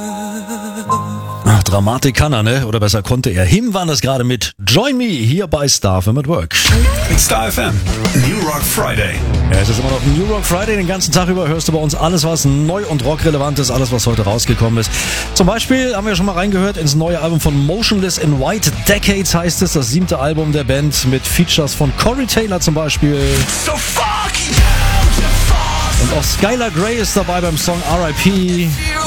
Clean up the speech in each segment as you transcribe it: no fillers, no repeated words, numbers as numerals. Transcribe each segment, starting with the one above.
Ach, Dramatik kann er, ne? Oder besser konnte er. Him waren das gerade mit Join Me hier bei Star FM at Work. It's Star FM, New Rock Friday. Ja, es ist immer noch New Rock Friday. Den ganzen Tag über hörst du bei uns alles, was neu und rockrelevant ist, alles, was heute rausgekommen ist. Zum Beispiel haben wir schon mal reingehört ins neue Album von Motionless in White. Decades heißt es, das 7. Album der Band mit Features von Corey Taylor zum Beispiel. So fuck you, Und auch Skylar Grey ist dabei beim Song R.I.P.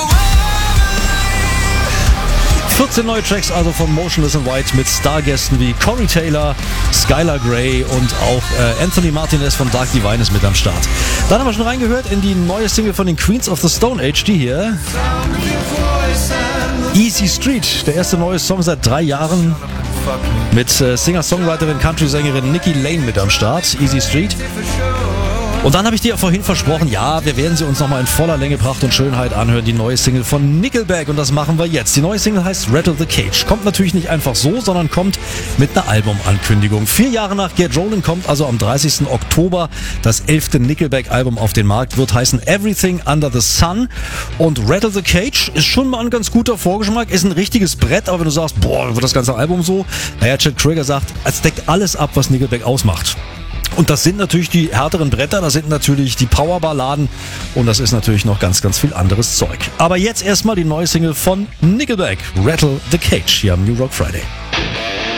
14 neue Tracks also von Motionless in White mit Stargästen wie Corey Taylor, Skylar Grey und auch Anthony Martinez von Dark Divine ist mit am Start. Dann haben wir schon reingehört in die neue Single von den Queens of the Stone Age, die hier. Easy Street, der erste neue Song seit 3 Jahren mit Singer-Songwriterin, Country-Sängerin Nikki Lane mit am Start. Easy Street. Und dann habe ich dir vorhin versprochen, ja, wir werden sie uns nochmal in voller Länge, Pracht und Schönheit anhören, die neue Single von Nickelback, und das machen wir jetzt. Die neue Single heißt Rattle the Cage. Kommt natürlich nicht einfach so, sondern kommt mit einer Albumankündigung. 4 Jahre nach Get Rollin' kommt also am 30. Oktober das 11. Nickelback-Album auf den Markt, wird heißen Everything Under the Sun, und Rattle the Cage ist schon mal ein ganz guter Vorgeschmack, ist ein richtiges Brett, aber wenn du sagst, boah, wird das ganze Album so? Naja, Chad Kroeger sagt, es deckt alles ab, was Nickelback ausmacht. Und das sind natürlich die härteren Bretter, das sind natürlich die Powerballaden und das ist natürlich noch ganz, ganz viel anderes Zeug. Aber jetzt erstmal die neue Single von Nickelback, Rattle the Cage, hier am New Rock Friday.